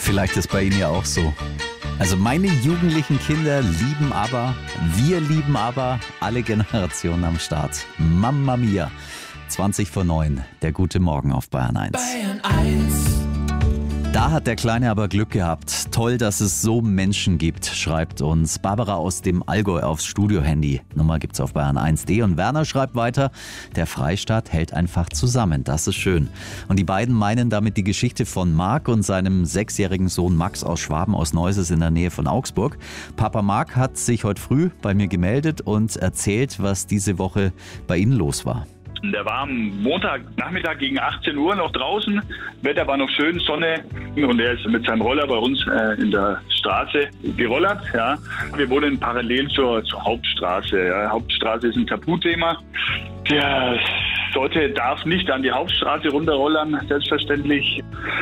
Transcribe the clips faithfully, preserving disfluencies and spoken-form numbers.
Vielleicht ist bei Ihnen ja auch so. Also meine jugendlichen Kinder lieben ABBA, wir lieben ABBA, alle Generationen am Start. Mamma mia. zwanzig vor neun, der gute Morgen auf Bayern eins. Bayern eins. Da hat der Kleine aber Glück gehabt. Toll, dass es so Menschen gibt, schreibt uns Barbara aus dem Allgäu aufs Studio-Handy. Nummer gibt's auf Bayern eins punkt de. Und Werner schreibt weiter, der Freistaat hält einfach zusammen. Das ist schön. Und die beiden meinen damit die Geschichte von Marc und seinem sechsjährigen Sohn Max aus Schwaben aus Neuses in der Nähe von Augsburg. Papa Marc hat sich heute früh bei mir gemeldet und erzählt, was diese Woche bei Ihnen los war. Der war am Montagnachmittag gegen achtzehn Uhr noch draußen. Wetter war noch schön, Sonne. Und er ist mit seinem Roller bei uns äh, in der Straße gerollert. Ja. Wir wohnen parallel zur, zur Hauptstraße. Ja. Hauptstraße ist ein Tabuthema. Der sollte, darf nicht an die Hauptstraße runterrollern, selbstverständlich.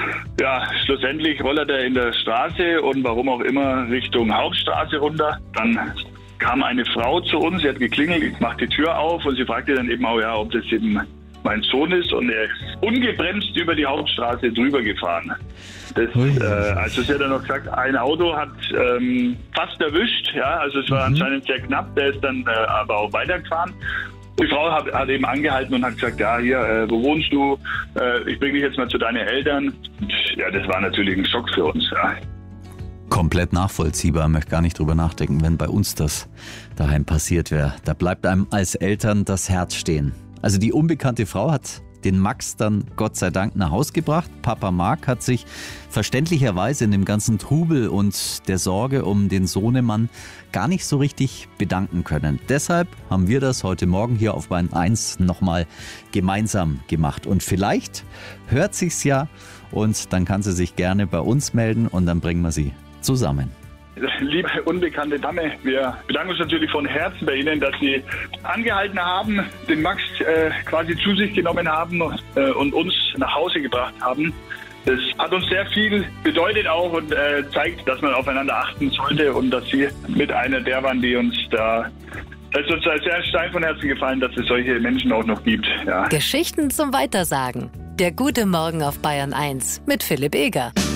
Ja, schlussendlich rollert er in der Straße und warum auch immer Richtung Hauptstraße runter. Dann kam eine Frau zu uns, sie hat geklingelt, ich mach die Tür auf und sie fragte dann eben auch, ja, ob das eben mein Sohn ist, und er ist ungebremst über die Hauptstraße drüber gefahren. Das, äh, also sie hat dann noch gesagt, ein Auto hat ähm, fast erwischt, ja, also es war mhm. anscheinend sehr knapp, der ist dann äh, aber auch weitergefahren. Die Frau hat, hat eben angehalten und hat gesagt, ja, hier, äh, wo wohnst du? Äh, ich bringe dich jetzt mal zu deinen Eltern. Und, ja, das war natürlich ein Schock für uns, ja. Komplett nachvollziehbar, möchte gar nicht drüber nachdenken, wenn bei uns das daheim passiert wäre. Da bleibt einem als Eltern das Herz stehen. Also die unbekannte Frau hat den Max dann Gott sei Dank nach Haus gebracht. Papa Marc hat sich verständlicherweise in dem ganzen Trubel und der Sorge um den Sohnemann gar nicht so richtig bedanken können. Deshalb haben wir das heute Morgen hier auf Bayern eins nochmal gemeinsam gemacht. Und vielleicht hört sich's ja und dann kann sie sich gerne bei uns melden und dann bringen wir sie zusammen. Liebe unbekannte Dame, wir bedanken uns natürlich von Herzen bei Ihnen, dass Sie angehalten haben, den Max äh, quasi zu sich genommen haben äh, und uns nach Hause gebracht haben. Das hat uns sehr viel bedeutet auch und äh, zeigt, dass man aufeinander achten sollte und dass Sie mit einer der waren, die uns da... Es ist uns sehr ein Stein von Herzen gefallen, dass es solche Menschen auch noch gibt. Ja. Geschichten zum Weitersagen. Der gute Morgen auf Bayern eins mit Philipp Eger.